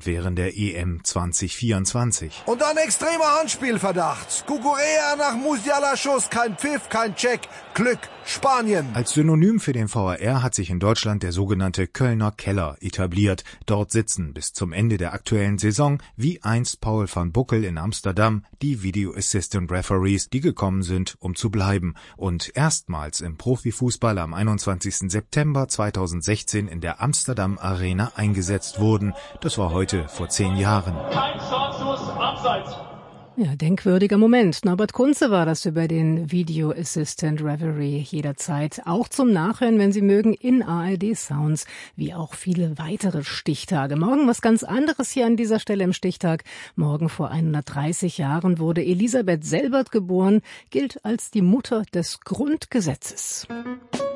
Deutschland während der EM 2024. Und ein extremer Handspielverdacht. Kukurea nach Musiala-Schuss, kein Pfiff, kein Check. Glück, Spanien. Als Synonym für den VAR hat sich in Deutschland der sogenannte Kölner Keller etabliert. Dort sitzen bis zum Ende der aktuellen Saison, wie einst Paul van Buckel in Amsterdam, die Video Assistant Referees, die gekommen sind, um zu bleiben und erstmals im Profifußball am 21. September 2016 in der Amsterdam Arena eingesetzt wurden. Das war heute vor 10 Jahren. Kein Startschuss, abseits. Ja, denkwürdiger Moment. Norbert Kunze war das über den Video Assistant Referee, jederzeit auch zum Nachhören, wenn Sie mögen, in ARD Sounds, wie auch viele weitere Stichtage. Morgen was ganz anderes hier an dieser Stelle im Stichtag. Morgen vor 130 Jahren wurde Elisabeth Selbert geboren, gilt als die Mutter des Grundgesetzes.